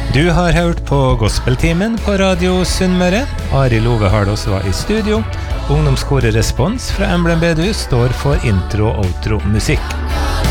Du har hørt på Gospeltimen på Radio Sunnmøre. Ari Love Hardås var i studio. Ungdomskoret Respons fra Emblem Bedehus står for intro- og outro musikk.